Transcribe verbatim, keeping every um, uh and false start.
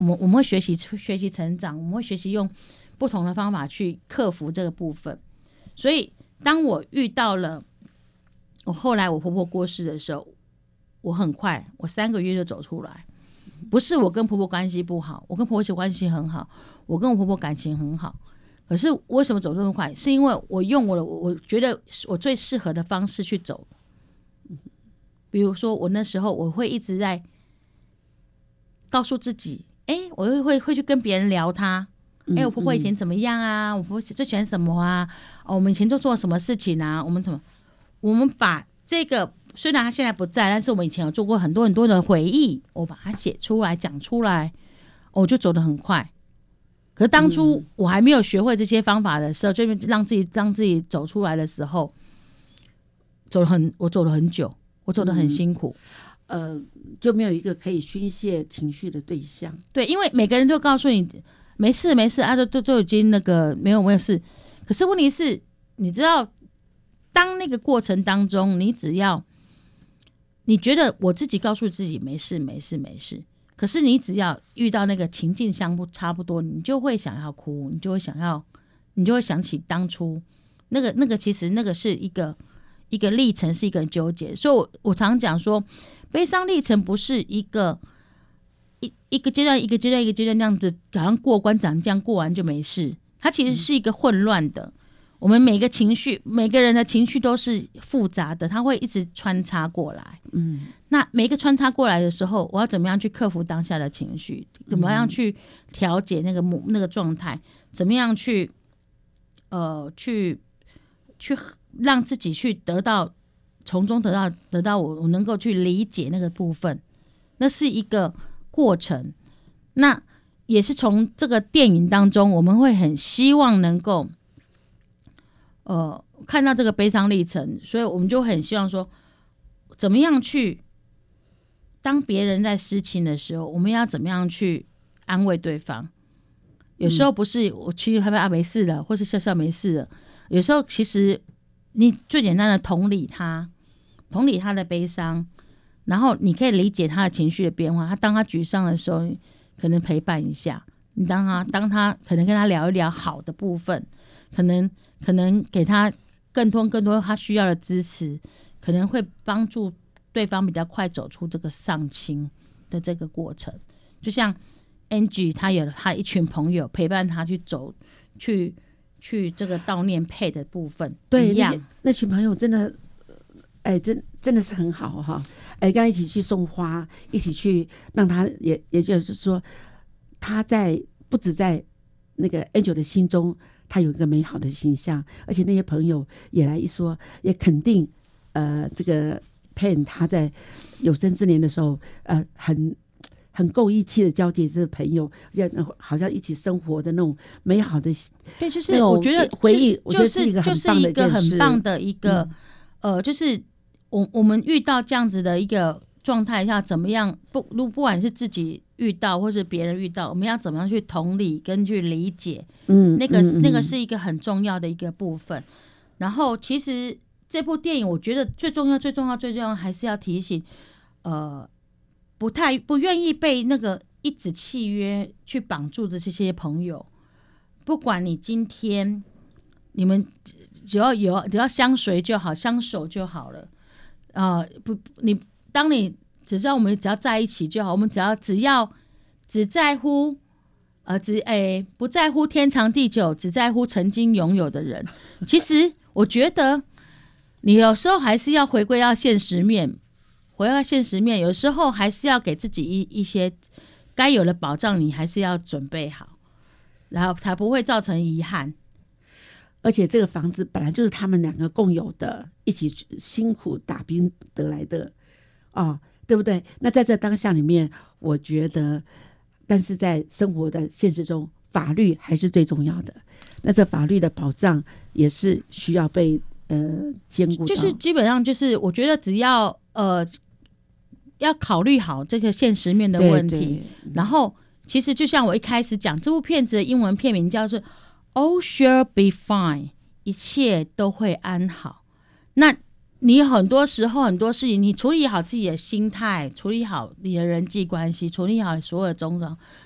我们我们会学习学习成长，我们会学习用不同的方法去克服这个部分。所以当我遇到了我后来我婆婆过世的时候，我很快我三个月就走出来。不是我跟婆婆关系不好，我跟婆婆关系很好，我跟我婆婆感情很好，可是为什么走这么快？是因为我用我的我觉得我最适合的方式去走。比如说我那时候我会一直在告诉自己，哎、欸，我会会会去跟别人聊她，哎、欸，我婆婆以前怎么样啊？我婆婆最喜欢什么啊？哦，我们以前都做什么事情啊？我们怎么？我们把这个虽然她现在不在，但是我们以前有做过很多很多的回忆，我把它写出来讲出来，我就走得很快。可是当初我还没有学会这些方法的时候，就让自己让自己走出来的时候，走了很我走了很久，我走得很辛苦。 嗯、呃，就没有一个可以宣泄情绪的对象。 对，因为每个人都告诉你没事没事啊，都都都已经那个没有没有事。可是问题是，你知道，当那个过程当中，你只要你觉得我自己告诉自己没事没事没事，可是你只要遇到那个情境相不差不多，你就会想要哭，你就会想要，你就会想起当初那个那个，其实那个是一个一个历程，是一个纠结。所以我我常讲说，悲伤历程不是一个一一个阶段一个阶段一个阶段这样子，好像过关斩将过完就没事。它其实是一个混乱的，我们每个情绪，每个人的情绪都是复杂的，它会一直穿插过来。嗯，那每一个穿插过来的时候，我要怎么样去克服当下的情绪？怎么样去调节那个那个状态？怎么样去呃去去让自己去得到从中得到得到我我能够去理解那个部分，那是一个过程。那也是从这个电影当中，我们会很希望能够呃看到这个悲伤历程，所以我们就很希望说，怎么样去当别人在失情的时候，我们要怎么样去安慰对方。有时候不是我去害怕啊没事了，或是笑笑没事了，有时候其实你最简单的同理他，同理他的悲伤，然后你可以理解他的情绪的变化。他当他沮丧的时候，可能陪伴一下你，当他当他可能跟他聊一聊好的部分，可能可能给他更多更多他需要的支持，可能会帮助对方比较快走出这个丧亲的这个过程。就像 Angie 他有他一群朋友陪伴他去走去去这个悼念配的部分， 对， 一样那, 那群朋友真的哎，真真的是很好哈！哎，跟他一起去送花，一起去让他也也就是说，他在不止在那个 Angel 的心中，他有一个美好的形象，而且那些朋友也来一说，也肯定呃这个 Pen 他在有生之年的时候，呃很很够义气的交接这个朋友，而且好像一起生活的那种美好的， 对，就是我觉得回忆，我觉得是一个很棒的一件事， 就是一个很棒的一个、嗯、呃，就是。我我们遇到这样子的一个状态下，怎么样不不管是自己遇到或是别人遇到，我们要怎么样去同理跟去理解，嗯，那个、嗯、那个是一个很重要的一个部分。然后其实这部电影，我觉得最重要、最重要、最重要还是要提醒，呃，不太不愿意被那个一纸契约去绑住的这些朋友，不管你今天你们只要有只要相随就好，相守就好了。呃，不，你当你只知道我们只要在一起就好，我们只要只要只在乎呃只诶不在乎天长地久，只在乎曾经拥有的人。其实我觉得你有时候还是要回归到现实面，回到现实面，有时候还是要给自己一一些该有的保障，你还是要准备好，然后才不会造成遗憾。 而且这个房子本来就是他们两个共有的，一起辛苦打拼得来的哦，对不对？那在这当下里面，我觉得但是在生活的现实中，法律还是最重要的，那这法律的保障也是需要被呃兼顾到， 就是基本上就是我觉得只要呃要考虑好这个现实面的问题，然后其实就像我一开始讲，这部片子的英文片名叫做All shall be fine， 一切都会安好。那你很多时候很多事情，你处理好自己的心态，处理好你的人际关系，处理好所有的种种，